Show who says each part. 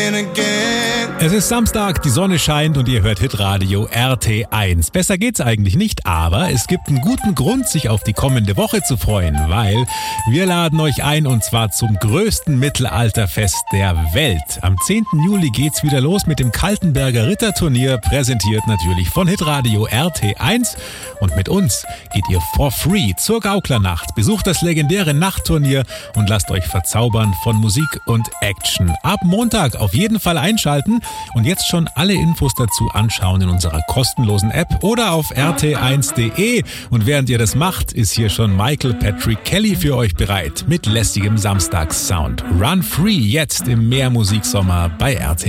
Speaker 1: begin again.
Speaker 2: Es ist Samstag, die Sonne scheint und ihr hört Hitradio RT1. Besser geht's eigentlich nicht, aber es gibt einen guten Grund, sich auf die kommende Woche zu freuen, weil wir laden euch ein und zwar zum größten Mittelalterfest der Welt. Am 10. Juli geht's wieder los mit dem Kaltenberger Ritterturnier, präsentiert natürlich von Hitradio RT1. Und mit uns geht ihr for free zur Gauklernacht. Besucht das legendäre Nachtturnier und lasst euch verzaubern von Musik und Action. Ab Montag auf jeden Fall einschalten und jetzt schon alle Infos dazu anschauen in unserer kostenlosen App oder auf rt1.de. Und während ihr das macht, ist hier schon Michael Patrick Kelly für euch bereit mit lässigem Samstagssound. Run Free jetzt im Mehrmusiksommer bei RT1.